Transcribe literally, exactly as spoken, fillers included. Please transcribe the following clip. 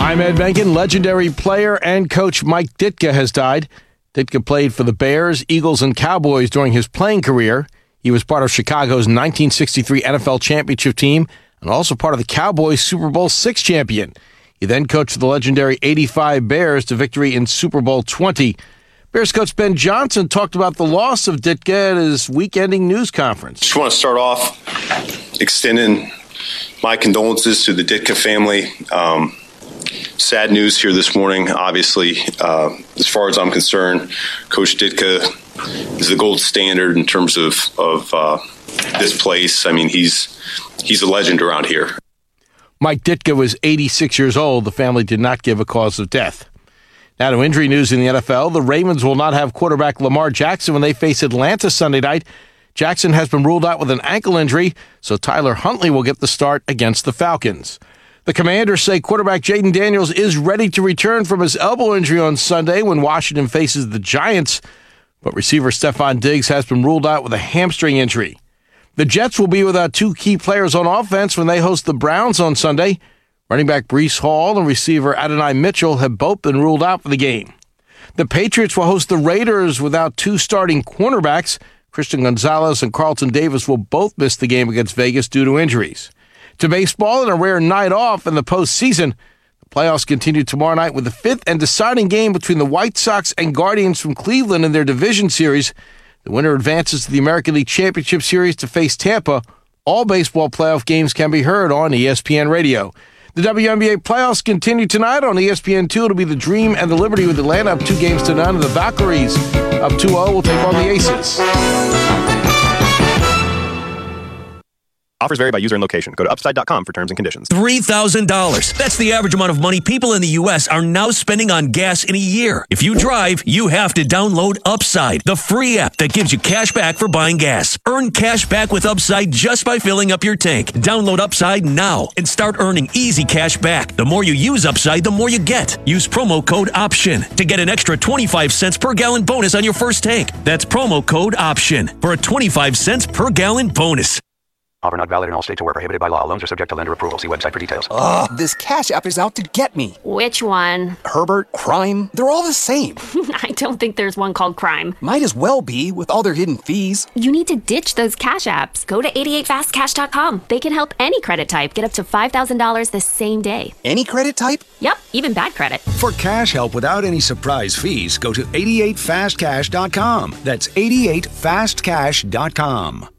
I'm Ed Benkin. Legendary player and coach Mike Ditka has died. Ditka played for the Bears, Eagles, and Cowboys during his playing career. He was part of Chicago's nineteen sixty-three N F L championship team and also part of the Cowboys' Super Bowl six champion. He then coached the legendary eighty-five Bears to victory in Super Bowl twenty. Bears coach Ben Johnson talked about the loss of Ditka at his week-ending news conference. Just want to start off extending my condolences to the Ditka family. Um, sad news here this morning. Obviously, uh, as far as I'm concerned, Coach Ditka is the gold standard in terms of, of uh, this place. I mean, he's he's a legend around here. Mike Ditka was eighty-six years old. The family did not give a cause of death. Now to injury news in the N F L. The Ravens will not have quarterback Lamar Jackson when they face Atlanta Sunday night. Jackson has been ruled out with an ankle injury, so Tyler Huntley will get the start against the Falcons. The Commanders say quarterback Jaden Daniels is ready to return from his elbow injury on Sunday when Washington faces the Giants, but receiver Stephon Diggs has been ruled out with a hamstring injury. The Jets will be without two key players on offense when they host the Browns on Sunday. Running back Breece Hall and receiver Adonai Mitchell have both been ruled out for the game. The Patriots will host the Raiders without two starting cornerbacks. Christian Gonzalez and Carlton Davis will both miss the game against Vegas due to injuries. To baseball and a rare night off in the postseason, the playoffs continue tomorrow night with the fifth and deciding game between the White Sox and Guardians from Cleveland in their division series. The winner advances to the American League Championship Series to face Tampa. All baseball playoff games can be heard on E S P N Radio. The W N B A playoffs continue tonight on E S P N two. It'll be the Dream and the Liberty with Atlanta up two games to none. And the Valkyries up two oh will take on the Aces. Offers vary by user and location. Go to upside dot com for terms and conditions. three thousand dollars. That's the average amount of money people in the U S are now spending on gas in a year. If you drive, you have to download Upside, the free app that gives you cash back for buying gas. Earn cash back with Upside just by filling up your tank. Download Upside now and start earning easy cash back. The more you use Upside, the more you get. Use promo code OPTION to get an extra twenty-five cents per gallon bonus on your first tank. That's promo code OPTION for a twenty-five cents per gallon bonus. Offer not valid in all states or where prohibited by law. Loans are subject to lender approval. See website for details. Ugh, this Cash App is out to get me. Which one? Herbert, Crime, they're all the same. I don't think there's one called Crime. Might as well be with all their hidden fees. You need to ditch those Cash Apps. Go to eighty-eight fast cash dot com. They can help any credit type get up to five thousand dollars the same day. Any credit type? Yep, even bad credit. For cash help without any surprise fees, go to eighty-eight fast cash dot com. That's eighty-eight fast cash dot com.